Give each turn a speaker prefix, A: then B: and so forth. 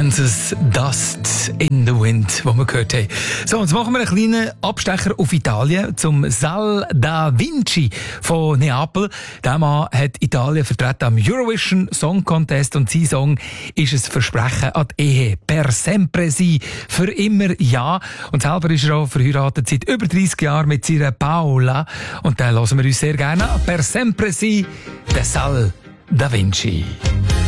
A: Kansas Dust in the Wind, wo wir gehört haben. So, jetzt machen wir einen kleinen Abstecher auf Italien zum Sal da Vinci von Neapel. Der Mann hat Italien vertreten am Eurovision Song Contest und sein Song ist ein Versprechen an die Ehe. Per sempre sì, für immer ja. Und selber ist er auch verheiratet seit über 30 Jahren mit seiner Paola. Und den hören wir uns sehr gerne an. Per sempre sì, der Sal da Vinci.